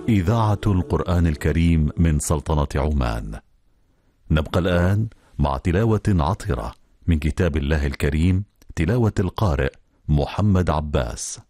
إذاعة القرآن الكريم من سلطنة عمان. نبقى الآن مع تلاوة عطرة من كتاب الله الكريم، تلاوة القارئ محمد عباس.